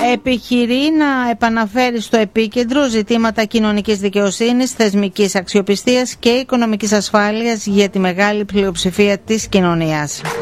επιχειρεί να επαναφέρει στο επίκεντρο ζητήματα κοινωνικής δικαιοσύνης, θεσμικής αξιοπιστίας και οικονομικής ασφάλειας για τη μεγάλη πλειοψηφία της κοινωνίας.